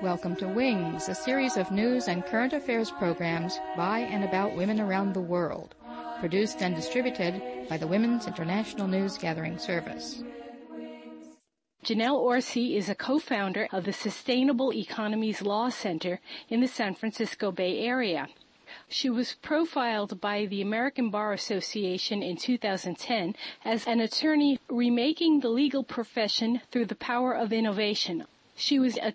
Welcome to Wings, a series of news and current affairs programs by and about women around the world, produced and distributed by the Women's International News Gathering Service. Janelle Orsi is a co-founder of the Sustainable Economies Law Center in the San Francisco Bay Area. She was profiled by the American Bar Association in 2010 as an attorney remaking the legal profession through the power of innovation. She was a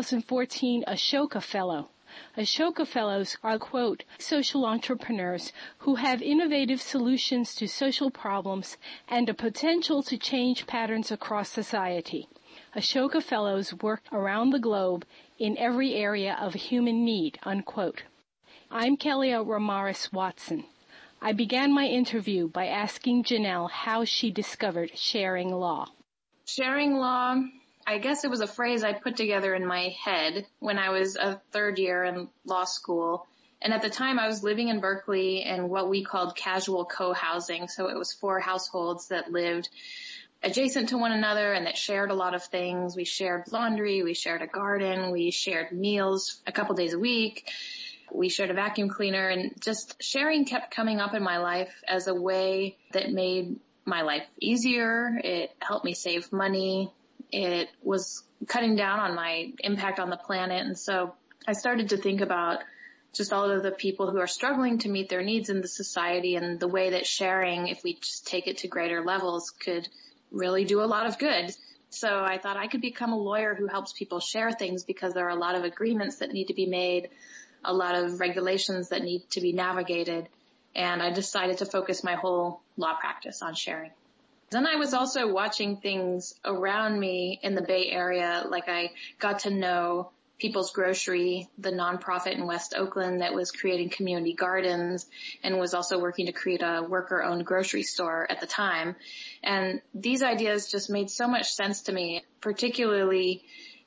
2014 Ashoka Fellow. Ashoka Fellows are, quote, social entrepreneurs who have innovative solutions to social problems and a potential to change patterns across society. Ashoka Fellows work around the globe in every area of human need, unquote. I'm Kelia Ramaris Watson. I began my interview by asking Janelle how she discovered sharing law. Sharing law, I guess it was a phrase I put together in my head when I was a third year in law school. And at the time I was living in Berkeley in what we called casual co-housing. So it was 4 households that lived adjacent to one another and that shared a lot of things. We shared laundry, we shared a garden, we shared meals a couple days a week. We shared a vacuum cleaner, and just sharing kept coming up in my life as a way that made my life easier. It helped me save money. It was cutting down on my impact on the planet. And so I started to think about just all of the people who are struggling to meet their needs in the society and the way that sharing, if we just take it to greater levels, could really do a lot of good. So I thought I could become a lawyer who helps people share things, because there are a lot of agreements that need to be made, a lot of regulations that need to be navigated. And I decided to focus my whole law practice on sharing. Then I was also watching things around me in the Bay Area, like I got to know People's Grocery, the nonprofit in West Oakland that was creating community gardens and was also working to create a worker-owned grocery store at the time. And these ideas just made so much sense to me, particularly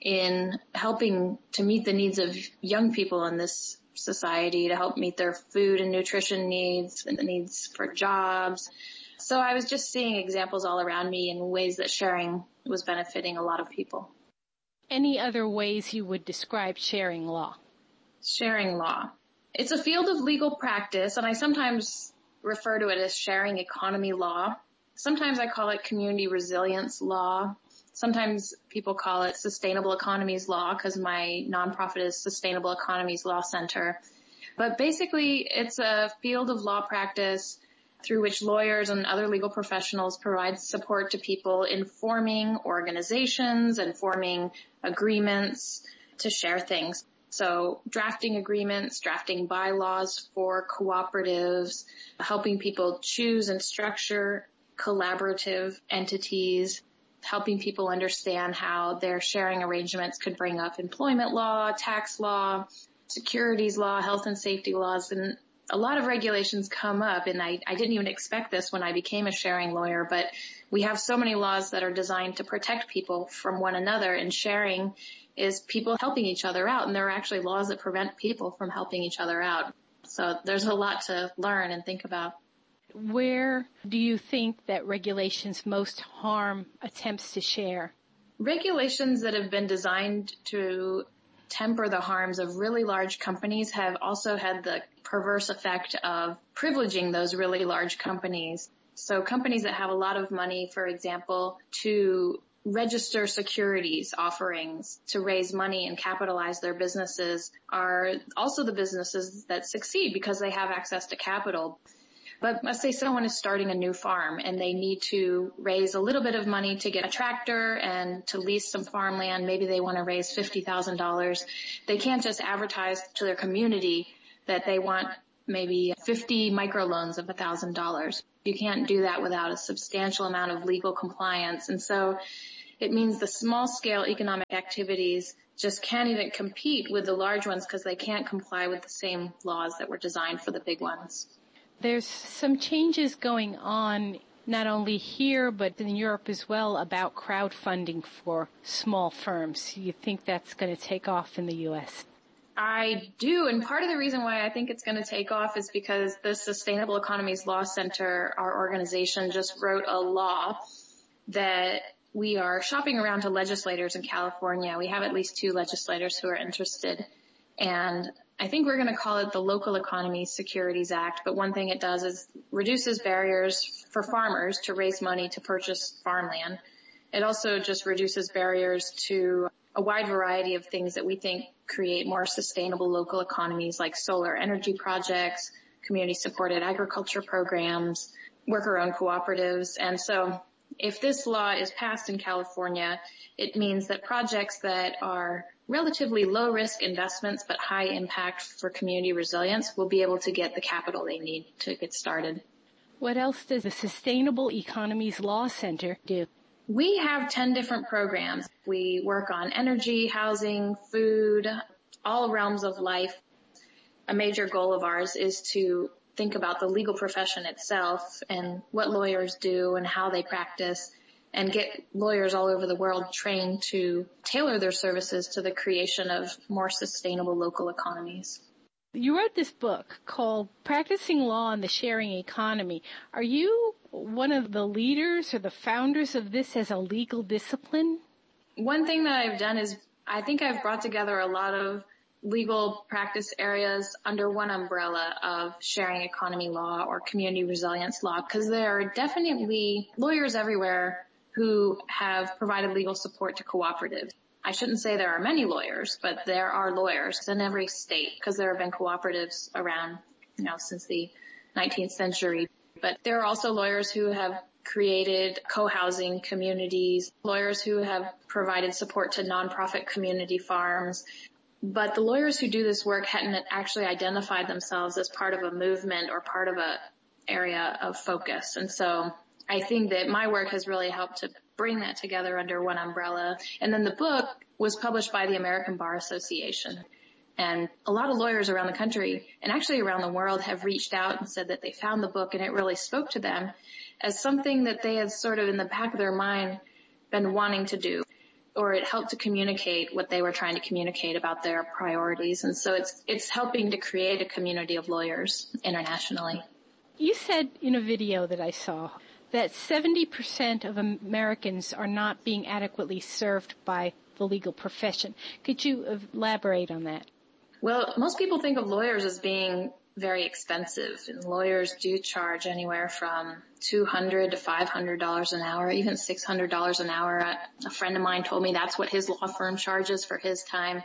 in helping to meet the needs of young people in this society, to help meet their food and nutrition needs and the needs for jobs. So I was just seeing examples all around me in ways that sharing was benefiting a lot of people. Any other ways you would describe sharing law? Sharing law. It's a field of legal practice, and I sometimes refer to it as sharing economy law. Sometimes I call it community resilience law. Sometimes people call it sustainable economies law, because my nonprofit is Sustainable Economies Law Center. But basically, it's a field of law practice through which lawyers and other legal professionals provide support to people in forming organizations and forming agreements to share things. So drafting agreements, drafting bylaws for cooperatives, helping people choose and structure collaborative entities, helping people understand how their sharing arrangements could bring up employment law, tax law, securities law, health and safety laws, and a lot of regulations come up, and I didn't even expect this when I became a sharing lawyer, but we have so many laws that are designed to protect people from one another, and sharing is people helping each other out, and there are actually laws that prevent people from helping each other out. So there's a lot to learn and think about. Where do you think that regulations most harm attempts to share? Regulations that have been designed to temper the harms of really large companies have also had the perverse effect of privileging those really large companies. So companies that have a lot of money, for example, to register securities offerings to raise money and capitalize their businesses are also the businesses that succeed because they have access to capital. But let's say someone is starting a new farm and they need to raise a little bit of money to get a tractor and to lease some farmland. Maybe they want to raise $50,000. They can't just advertise to their community that they want maybe 50 microloans of $1,000. You can't do that without a substantial amount of legal compliance. And so it means the small scale economic activities just can't even compete with the large ones because they can't comply with the same laws that were designed for the big ones. There's some changes going on not only here but in Europe as well about crowdfunding for small firms. You think that's going to take off in the U.S.? I do, and part of the reason why I think it's going to take off is because the Sustainable Economies Law Center, our organization, just wrote a law that we are shopping around to legislators in California. We have at least 2 legislators who are interested. And I think we're going to call it the Local Economy Securities Act. But one thing it does is reduces barriers for farmers to raise money to purchase farmland. It also just reduces barriers to a wide variety of things that we think create more sustainable local economies, like solar energy projects, community-supported agriculture programs, worker-owned cooperatives. And so if this law is passed in California, it means that projects that are relatively low-risk investments but high impact for community resilience will be able to get the capital they need to get started. What else does the Sustainable Economies Law Center do? We have 10 different programs. We work on energy, housing, food, all realms of life. A major goal of ours is to think about the legal profession itself and what lawyers do and how they practice, and get lawyers all over the world trained to tailor their services to the creation of more sustainable local economies. You wrote this book called Practicing Law in the Sharing Economy. Are you one of the leaders or the founders of this as a legal discipline? One thing that I've done is I think I've brought together a lot of legal practice areas under one umbrella of sharing economy law or community resilience law, because there are definitely lawyers everywhere who have provided legal support to cooperatives. I shouldn't say there are many lawyers, but there are lawyers in every state because there have been cooperatives around, since the 19th century. But there are also lawyers who have created co-housing communities, lawyers who have provided support to nonprofit community farms. But the lawyers who do this work hadn't actually identified themselves as part of a movement or part of a area of focus. And so I think that my work has really helped to bring that together under one umbrella. And then the book was published by the American Bar Association. And a lot of lawyers around the country and actually around the world have reached out and said that they found the book and it really spoke to them as something that they had sort of in the back of their mind been wanting to do, or it helped to communicate what they were trying to communicate about their priorities. And so it's helping to create a community of lawyers internationally. You said in a video that I saw that 70% of Americans are not being adequately served by the legal profession. Could you elaborate on that? Well, most people think of lawyers as being very expensive, and lawyers do charge anywhere from $200 to $500 an hour, even $600 an hour. A friend of mine told me that's what his law firm charges for his time.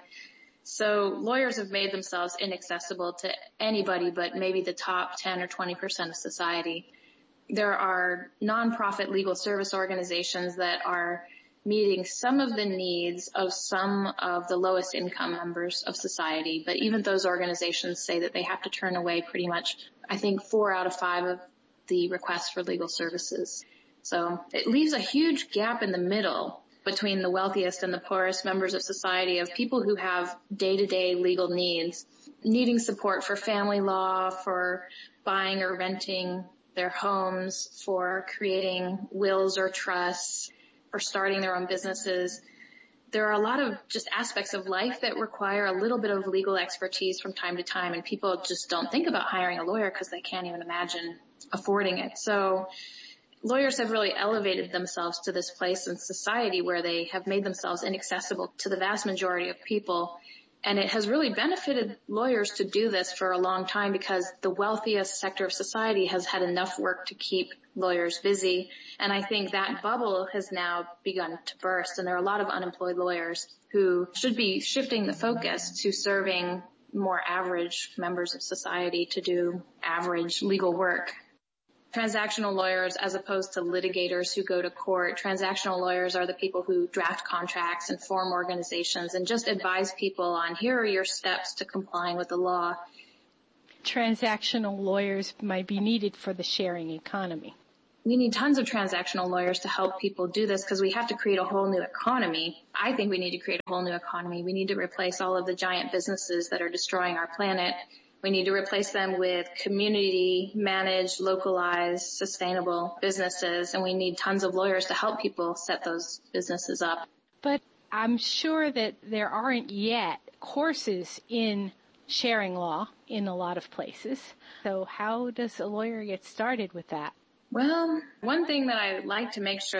So lawyers have made themselves inaccessible to anybody but maybe the top 10 or 20% of society. There are nonprofit legal service organizations that are meeting some of the needs of some of the lowest income members of society. But even those organizations say that they have to turn away pretty much, I think, 4 out of 5 of the requests for legal services. So it leaves a huge gap in the middle between the wealthiest and the poorest members of society of people who have day-to-day legal needs, needing support for family law, for buying or renting their homes, for creating wills or trusts, for starting their own businesses. There are a lot of just aspects of life that require a little bit of legal expertise from time to time, and people just don't think about hiring a lawyer because they can't even imagine affording it. So lawyers have really elevated themselves to this place in society where they have made themselves inaccessible to the vast majority of people. And it has really benefited lawyers to do this for a long time because the wealthiest sector of society has had enough work to keep lawyers busy. And I think that bubble has now begun to burst. And there are a lot of unemployed lawyers who should be shifting the focus to serving more average members of society to do average legal work. Transactional lawyers, as opposed to litigators who go to court, transactional lawyers are the people who draft contracts and form organizations and just advise people on here are your steps to complying with the law. Transactional lawyers might be needed for the sharing economy. We need tons of transactional lawyers to help people do this because we have to create a whole new economy. I think we need to create a whole new economy. We need to replace all of the giant businesses that are destroying our planet. We need to replace them with community-managed, localized, sustainable businesses, and we need tons of lawyers to help people set those businesses up. But I'm sure that there aren't yet courses in sharing law in a lot of places. So how does a lawyer get started with that? Well, one thing that I like to make sure that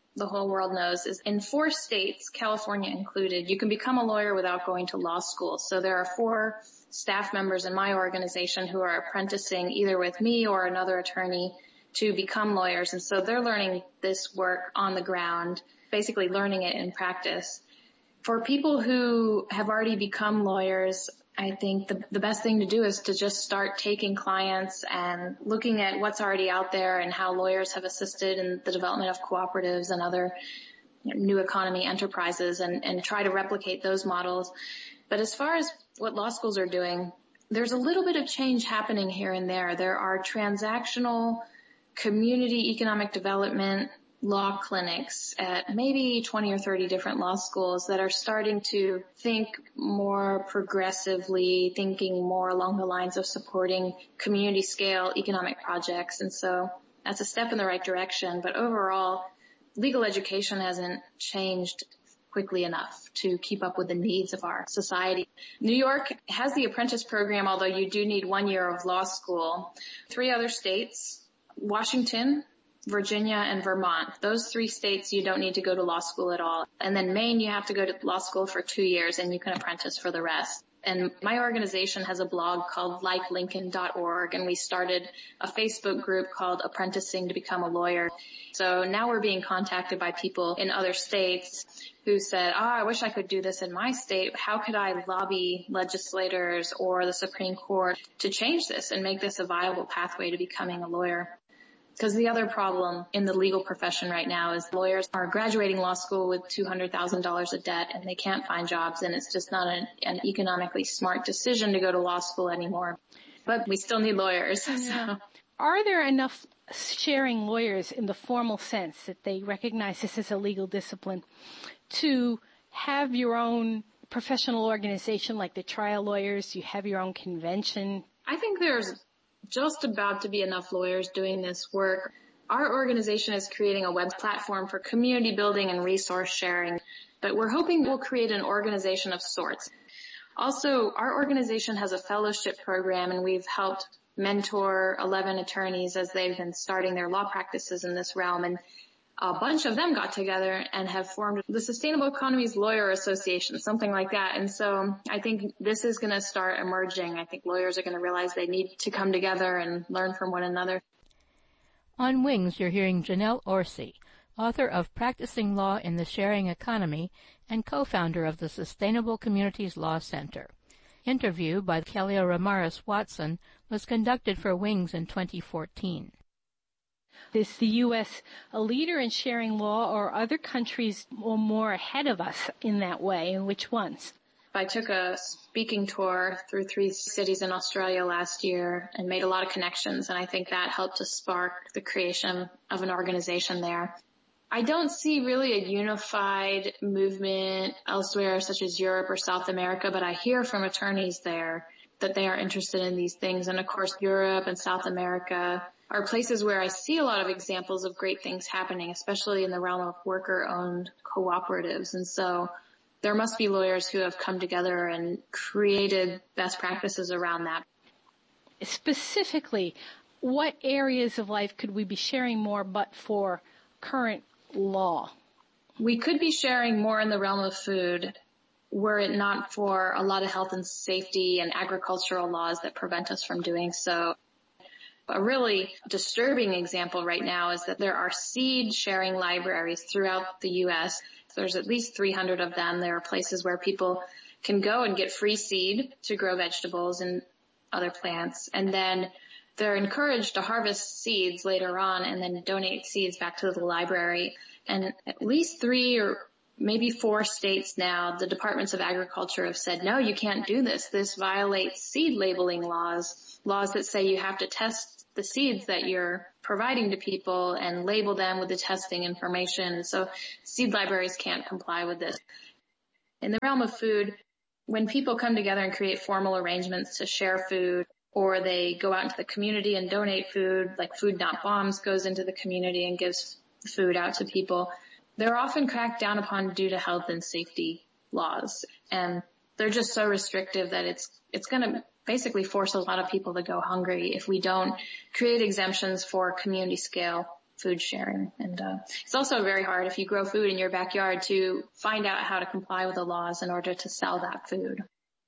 the whole world knows is in 4 states, California included, you can become a lawyer without going to law school. So there are 4 staff members in my organization who are apprenticing either with me or another attorney to become lawyers. And so they're learning this work on the ground, basically learning it in practice. For people who have already become lawyers, I think the best thing to do is to just start taking clients and looking at what's already out there and how lawyers have assisted in the development of cooperatives and other new economy enterprises and try to replicate those models. But as far as what law schools are doing, there's a little bit of change happening here and there. There are transactional community economic development law clinics at maybe 20 or 30 different law schools that are starting to think more progressively, thinking more along the lines of supporting community scale economic projects. And so that's a step in the right direction. But overall, legal education hasn't changed quickly enough to keep up with the needs of our society. New York has the apprentice program, although you do need 1 year of law school. 3 other states, Washington, Virginia, and Vermont. Those 3 states, you don't need to go to law school at all. And then Maine, you have to go to law school for 2 years and you can apprentice for the rest. And my organization has a blog called likelincoln.org, and we started a Facebook group called Apprenticing to Become a Lawyer. So now we're being contacted by people in other states who said, I wish I could do this in my state. How could I lobby legislators or the Supreme Court to change this and make this a viable pathway to becoming a lawyer? Because the other problem in the legal profession right now is lawyers are graduating law school with $200,000 of debt and they can't find jobs, and it's just not an economically smart decision to go to law school anymore. But we still need lawyers. Yeah. So. Are there enough sharing lawyers in the formal sense that they recognize this as a legal discipline to have your own professional organization like the trial lawyers? You have your own convention? I think there's just about to be enough lawyers doing this work. Our organization is creating a web platform for community building and resource sharing, but we're hoping we'll create an organization of sorts. Also, our organization has a fellowship program, and we've helped mentor 11 attorneys as they've been starting their law practices in this realm, and a bunch of them got together and have formed the Sustainable Economies Lawyer Association, something like that. And so I think this is going to start emerging. I think lawyers are going to realize they need to come together and learn from one another. On Wings, you're hearing Janelle Orsi, author of Practicing Law in the Sharing Economy and co-founder of the Sustainable Communities Law Center. Interview by Kelia Ramirez Watson was conducted for Wings in 2014. Is the U.S. a leader in sharing law, or other countries more ahead of us in that way, and which ones? I took a speaking tour through 3 cities in Australia last year and made a lot of connections, and I think that helped to spark the creation of an organization there. I don't see really a unified movement elsewhere, such as Europe or South America, but I hear from attorneys there that they are interested in these things. And of course, Europe and South America are places where I see a lot of examples of great things happening, especially in the realm of worker-owned cooperatives. And so there must be lawyers who have come together and created best practices around that. Specifically, what areas of life could we be sharing more but for current law? We could be sharing more in the realm of food were it not for a lot of health and safety and agricultural laws that prevent us from doing so. A really disturbing example right now is that there are seed sharing libraries throughout the U.S. There's at least 300 of them. There are places where people can go and get free seed to grow vegetables and other plants. And then they're encouraged to harvest seeds later on and then donate seeds back to the library. And at least 3 or maybe 4 states now, the Departments of Agriculture have said, no, you can't do this. This violates seed labeling laws that say you have to test the seeds that you're providing to people and label them with the testing information. So seed libraries can't comply with this. In the realm of food, when people come together and create formal arrangements to share food, or they go out into the community and donate food, like Food Not Bombs goes into the community and gives food out to people, they're often cracked down upon due to health and safety laws. And they're just so restrictive that it's going to basically force a lot of people to go hungry if we don't create exemptions for community scale food sharing. And it's also very hard if you grow food in your backyard to find out how to comply with the laws in order to sell that food.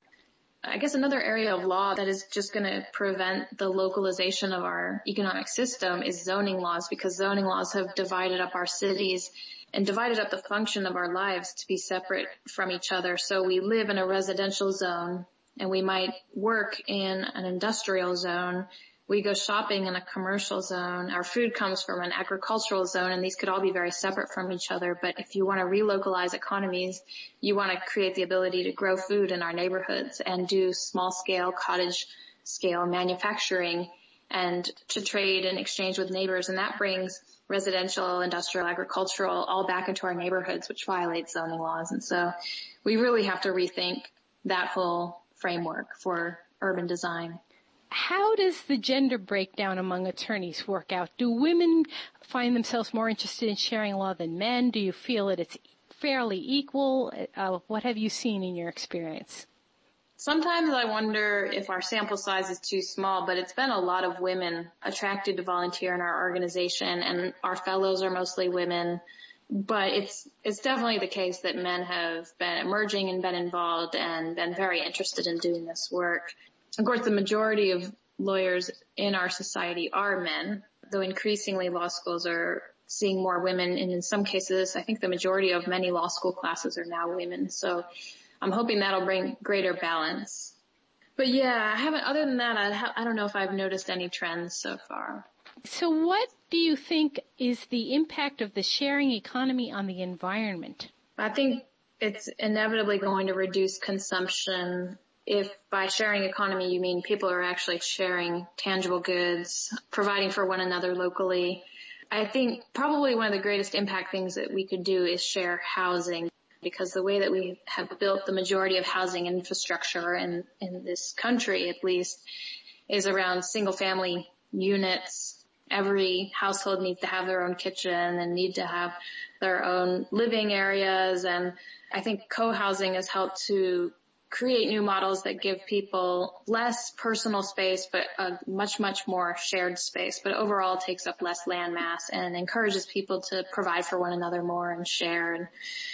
I guess another area of law that is just going to prevent the localization of our economic system is zoning laws, because zoning laws have divided up our cities and divided up the function of our lives to be separate from each other. So we live in a residential zone and we might work in an industrial zone. We go shopping in a commercial zone. Our food comes from an agricultural zone, and these could all be very separate from each other. But if you want to relocalize economies, you want to create the ability to grow food in our neighborhoods and do small-scale, cottage-scale manufacturing and to trade and exchange with neighbors. And that brings residential, industrial, agricultural all back into our neighborhoods, which violates zoning laws. And so we really have to rethink that whole framework for urban design. How does the gender breakdown among attorneys work out? Do women find themselves more interested in sharing law than men? Do you feel that it's fairly equal? What have you seen in your experience? Sometimes I wonder if our sample size is too small, but it's been a lot of women attracted to volunteer in our organization, and our fellows are mostly women. But it's definitely the case that men have been emerging and been involved and been very interested in doing this work. Of course, the majority of lawyers in our society are men, though increasingly law schools are seeing more women. And in some cases, I think the majority of many law school classes are now women. So I'm hoping that'll bring greater balance. But yeah, other than that, I don't know if I've noticed any trends so far. So what do you think is the impact of the sharing economy on the environment? I think it's inevitably going to reduce consumption. If by sharing economy you mean people are actually sharing tangible goods, providing for one another locally, I think probably one of the greatest impact things that we could do is share housing, because the way that we have built the majority of housing infrastructure in this country, at least, is around single family units. Every household needs to have their own kitchen and need to have their own living areas. And I think co-housing has helped to create new models that give people less personal space, but a much, much more shared space, but overall takes up less land mass and encourages people to provide for one another more and share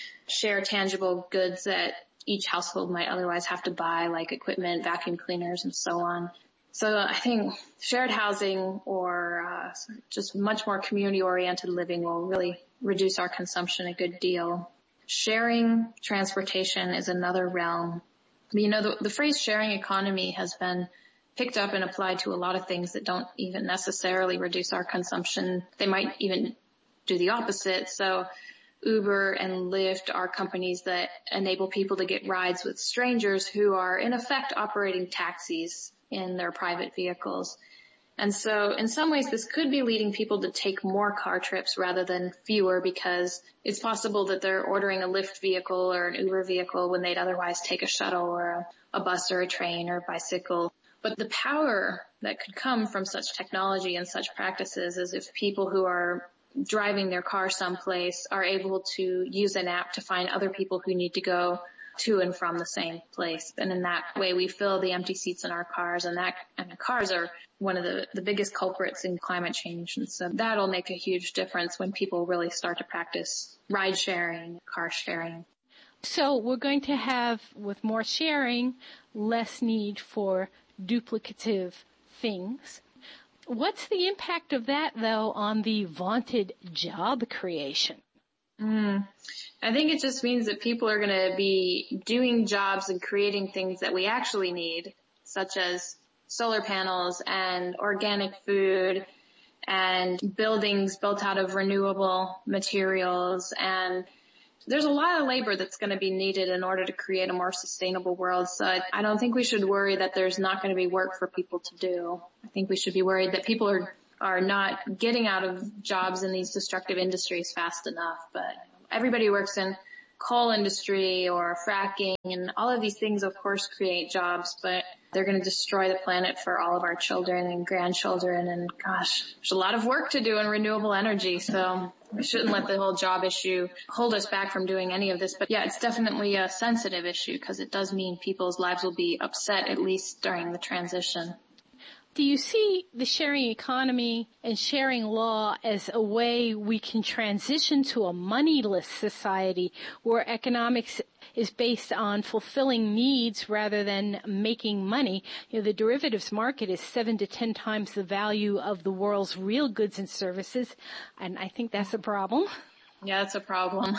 tangible goods that each household might otherwise have to buy, like equipment, vacuum cleaners, and so on. So I think shared housing or just much more community-oriented living will really reduce our consumption a good deal. Sharing transportation is another realm. You know, the phrase sharing economy has been picked up and applied to a lot of things that don't even necessarily reduce our consumption. They might even do the opposite. So Uber and Lyft are companies that enable people to get rides with strangers who are in effect operating taxis in their private vehicles. And so in some ways, this could be leading people to take more car trips rather than fewer, because it's possible that they're ordering a Lyft vehicle or an Uber vehicle when they'd otherwise take a shuttle or a bus or a train or a bicycle. But the power that could come from such technology and such practices is if people who are driving their car someplace are able to use an app to find other people who need to go to and from the same place. And in that way, we fill the empty seats in our cars, and cars are one of the biggest culprits in climate change. And so that'll make a huge difference when people really start to practice ride sharing, car sharing. So we're going to have, with more sharing, less need for duplicative things. What's the impact of that, though, on the vaunted job creation? I think it just means that people are going to be doing jobs and creating things that we actually need, such as solar panels and organic food and buildings built out of renewable materials. And there's a lot of labor that's going to be needed in order to create a more sustainable world. So I don't think we should worry that there's not going to be work for people to do. I think we should be worried that people are not getting out of jobs in these destructive industries fast enough. But everybody works in coal industry or fracking, and all of these things, of course, create jobs, but they're going to destroy the planet for all of our children and grandchildren. And gosh, there's a lot of work to do in renewable energy. So we shouldn't let the whole job issue hold us back from doing any of this. But yeah, it's definitely a sensitive issue because it does mean people's lives will be upset, at least during the transition. Do you see the sharing economy and sharing law as a way we can transition to a moneyless society where economics is based on fulfilling needs rather than making money? You know, the derivatives market is 7 to 10 times the value of the world's real goods and services, and I think that's a problem. Yeah, it's a problem.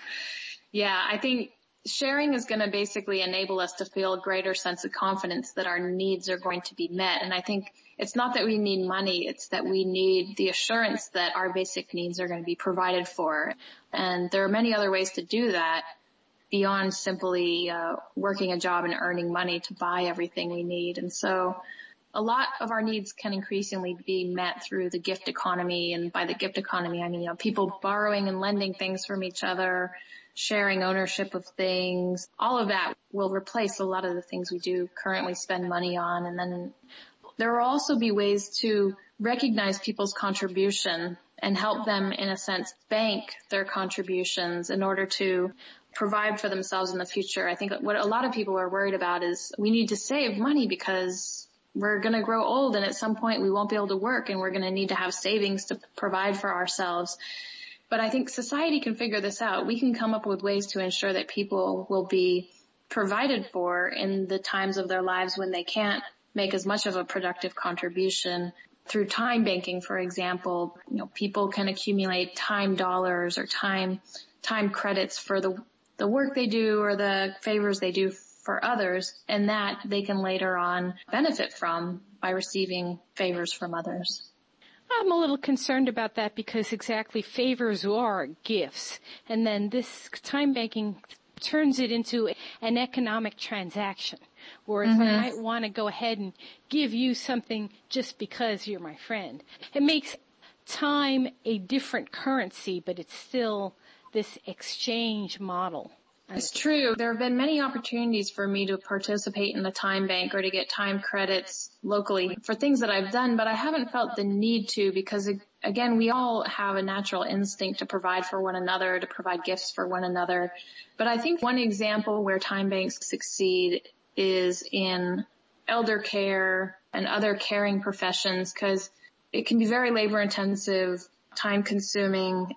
Yeah, I think sharing is going to basically enable us to feel a greater sense of confidence that our needs are going to be met. And I think it's not that we need money, it's that we need the assurance that our basic needs are going to be provided for. And there are many other ways to do that beyond simply working a job and earning money to buy everything we need. And so a lot of our needs can increasingly be met through the gift economy. And by the gift economy, I mean, people borrowing and lending things from each other, sharing ownership of things. All of that will replace a lot of the things we do currently spend money on. And then there will also be ways to recognize people's contribution and help them, in a sense, bank their contributions in order to provide for themselves in the future. I think what a lot of people are worried about is we need to save money because we're going to grow old and at some point we won't be able to work and we're going to need to have savings to provide for ourselves. But I think society can figure this out. We can come up with ways to ensure that people will be provided for in the times of their lives when they can't make as much of a productive contribution. Through time banking, for example, people can accumulate time dollars or time credits for the work they do or the favors they do for others, and that they can later on benefit from by receiving favors from others. I'm a little concerned about that because exactly favors are gifts. And then this time banking turns it into an economic transaction. Whereas I might want to go ahead and give you something just because you're my friend. It makes time a different currency, but it's still this exchange model. It's true. There have been many opportunities for me to participate in the time bank or to get time credits locally for things that I've done, but I haven't felt the need to because, again, we all have a natural instinct to provide for one another, to provide gifts for one another. But I think one example where time banks succeed is in elder care and other caring professions because it can be very labor intensive, time consuming,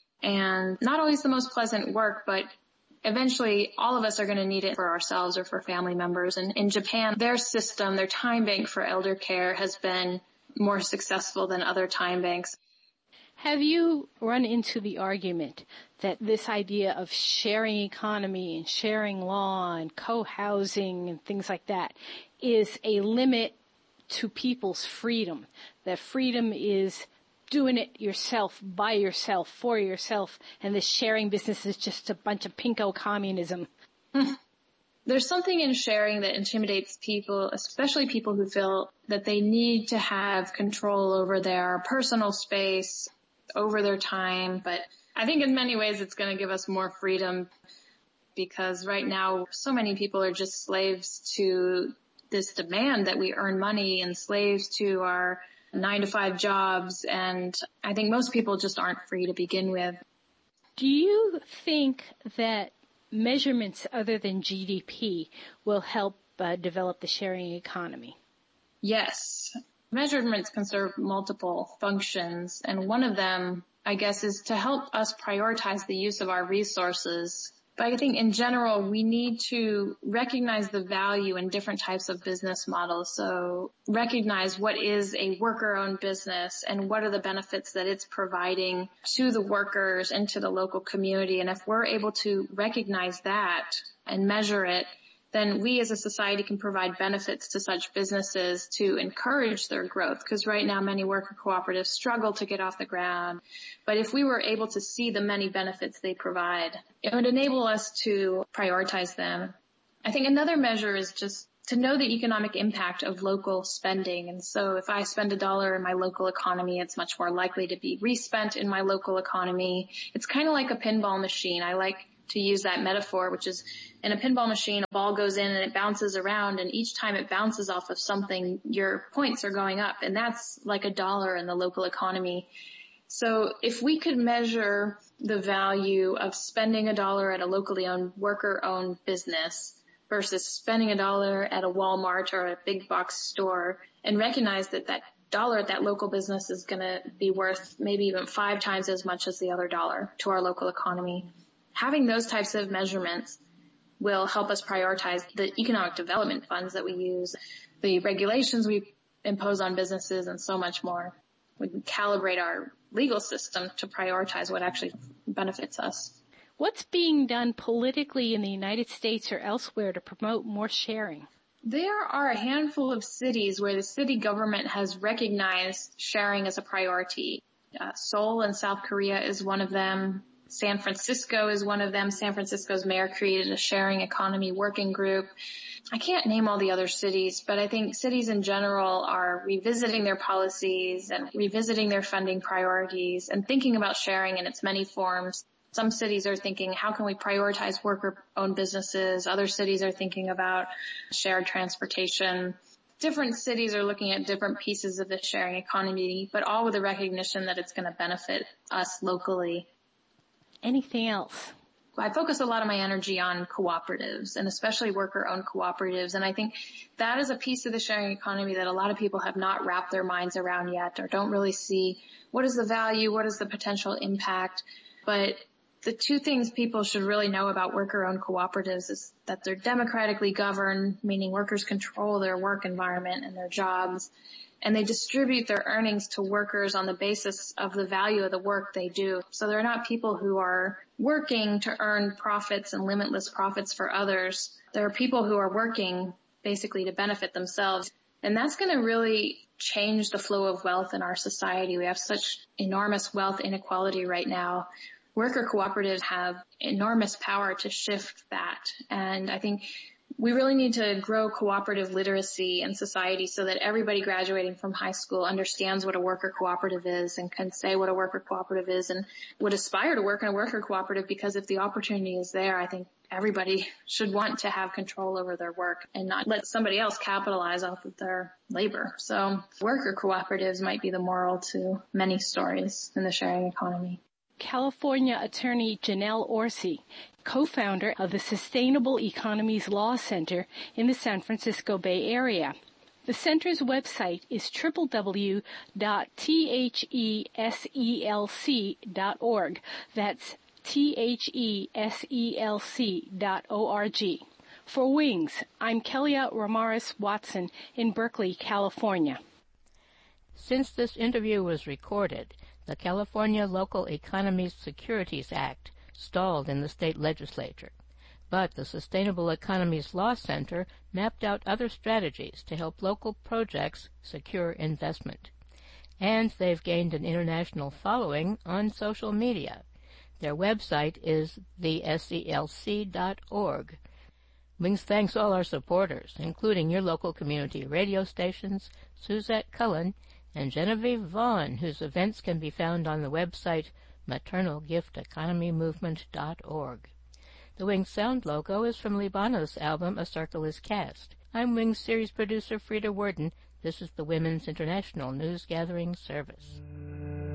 and not always the most pleasant work, but eventually, all of us are going to need it for ourselves or for family members. And in Japan, their system, their time bank for elder care has been more successful than other time banks. Have you run into the argument that this idea of sharing economy and sharing law and co-housing and things like that is a limit to people's freedom? That freedom is doing it yourself, by yourself, for yourself, and this sharing business is just a bunch of pinko communism. There's something in sharing that intimidates people, especially people who feel that they need to have control over their personal space, over their time. But I think in many ways it's going to give us more freedom because right now so many people are just slaves to this demand that we earn money and slaves to our 9-to-5 jobs, and I think most people just aren't free to begin with. Do you think that measurements other than GDP will help develop the sharing economy? Yes. Measurements can serve multiple functions, and one of them, I guess, is to help us prioritize the use of our resources. But I think in general, we need to recognize the value in different types of business models. So recognize what is a worker-owned business and what are the benefits that it's providing to the workers and to the local community. And if we're able to recognize that and measure it, then we as a society can provide benefits to such businesses to encourage their growth. Because right now many worker cooperatives struggle to get off the ground. But if we were able to see the many benefits they provide, it would enable us to prioritize them. I think another measure is just to know the economic impact of local spending. And so if I spend $1 in my local economy, it's much more likely to be respent in my local economy. It's kind of like a pinball machine. I like to use that metaphor, which is in a pinball machine, a ball goes in and it bounces around, and each time it bounces off of something, your points are going up, and that's like $1 in the local economy. So if we could measure the value of spending $1 at a locally owned, worker-owned business, versus spending $1 at a Walmart or a big box store, and recognize that that dollar at that local business is going to be worth maybe even 5 times as much as the other dollar to our local economy. Having those types of measurements will help us prioritize the economic development funds that we use, the regulations we impose on businesses, and so much more. We can calibrate our legal system to prioritize what actually benefits us. What's being done politically in the United States or elsewhere to promote more sharing? There are a handful of cities where the city government has recognized sharing as a priority. Seoul in South Korea is one of them. San Francisco is one of them. San Francisco's mayor created a sharing economy working group. I can't name all the other cities, but I think cities in general are revisiting their policies and revisiting their funding priorities and thinking about sharing in its many forms. Some cities are thinking, how can we prioritize worker-owned businesses? Other cities are thinking about shared transportation. Different cities are looking at different pieces of the sharing economy, but all with the recognition that it's going to benefit us locally. Anything else? I focus a lot of my energy on cooperatives, and especially worker-owned cooperatives. And I think that is a piece of the sharing economy that a lot of people have not wrapped their minds around yet, or don't really see what is the value, what is the potential impact. But the two things people should really know about worker-owned cooperatives is that they're democratically governed, meaning workers control their work environment and their jobs, and they distribute their earnings to workers on the basis of the value of the work they do. So they're not people who are working to earn profits and limitless profits for others. There are people who are working basically to benefit themselves. And that's going to really change the flow of wealth in our society. We have such enormous wealth inequality right now. Worker cooperatives have enormous power to shift that. And I think we really need to grow cooperative literacy in society so that everybody graduating from high school understands what a worker cooperative is and can say what a worker cooperative is and would aspire to work in a worker cooperative, because if the opportunity is there, I think everybody should want to have control over their work and not let somebody else capitalize off of their labor. So worker cooperatives might be the moral to many stories in the sharing economy. California attorney Janelle Orsi, co-founder of the Sustainable Economies Law Center in the San Francisco Bay Area. The center's website is www.theselc.org. That's theselc.org. For Wings, I'm Kelia Ramirez Watson in Berkeley, California. Since this interview was recorded, the California Local Economies Securities Act stalled in the state legislature, but the Sustainable Economies Law Center mapped out other strategies to help local projects secure investment. And they've gained an international following on social media. Their website is theselc.org. Wings thanks all our supporters, including your local community radio stations, Suzette Cullen, and Genevieve Vaughn, whose events can be found on the website maternalgifteconomymovement.org. The Wings sound logo is from Libano's album A Circle is Cast. I'm Wings series producer Frida Worden. This is the Women's International News Gathering Service.